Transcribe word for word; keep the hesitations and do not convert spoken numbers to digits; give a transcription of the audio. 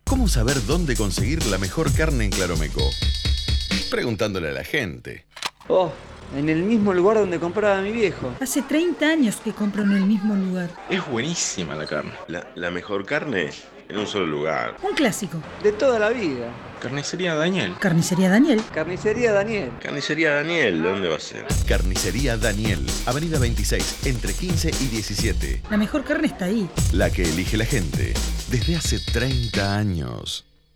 ¿Cómo saber dónde conseguir la mejor carne en Claromeco? Preguntándole a la gente. Oh, en el mismo lugar donde compraba mi viejo. Hace treinta años que compro en el mismo lugar. Es buenísima la carne. La, la mejor carne en un solo lugar. Un clásico. De toda la vida. Carnicería Daniel. Carnicería Daniel. Carnicería Daniel. Carnicería Daniel, ¿dónde va a ser? Carnicería Daniel, Avenida veintiséis, entre quince y diecisiete. La mejor carne está ahí. La que elige la gente desde hace treinta años.